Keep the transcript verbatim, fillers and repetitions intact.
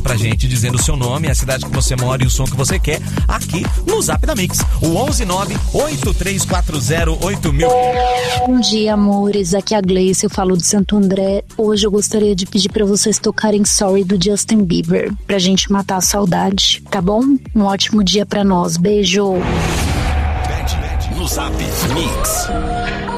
pra gente dizendo o seu nome, a cidade que você mora e o som que você quer aqui no Zap da Mix. O onze nove oito três quatro zero oito mil. Bom dia, amores. Aqui é a Gleice, eu falo de Santo André. Hoje eu gostaria de pedir pra vocês tocarem Sorry do Justin Bieber, pra gente matar a saudade, tá bom? Um ótimo dia pra nós. Beijo. No Zap Mix.